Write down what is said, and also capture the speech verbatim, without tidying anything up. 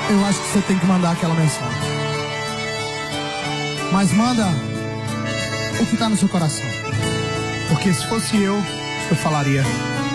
eu acho que você tem que mandar aquela mensagem. Mas manda o que está no seu coração. Porque se fosse eu, eu falaria: